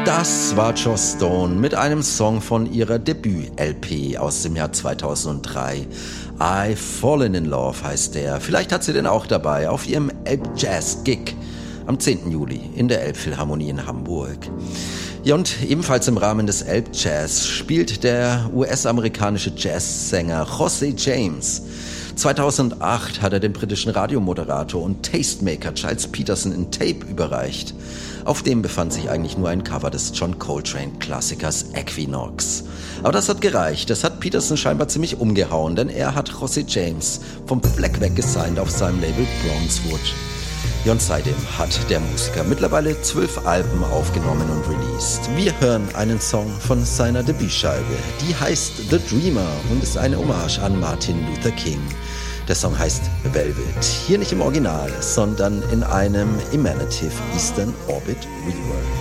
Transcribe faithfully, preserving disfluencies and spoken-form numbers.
Das war Joss Stone mit einem Song von ihrer Debüt-L P aus dem Jahr zweitausenddrei. I've Fallen in Love heißt der. Vielleicht hat sie den auch dabei auf ihrem Elbjazz-Gig am zehnten Juli in der Elbphilharmonie in Hamburg. Ja, und ebenfalls im Rahmen des Elbjazz spielt der U S-amerikanische Jazzsänger José James. zweitausendacht hat er dem britischen Radiomoderator und Tastemaker Giles Peterson in Tape überreicht. Auf dem befand sich eigentlich nur ein Cover des John Coltrane-Klassikers Equinox. Aber das hat gereicht. Das hat Peterson scheinbar ziemlich umgehauen, denn er hat José James vom Fleck weg gesigned auf seinem Label Bronzewood. Ja, und seitdem hat der Musiker mittlerweile zwölf Alben aufgenommen und released. Wir hören einen Song von seiner Debütscheibe. Die heißt The Dreamer und ist eine Hommage an Martin Luther King. Der Song heißt Velvet. Hier nicht im Original, sondern in einem Imaginative Eastern Orbit Rework.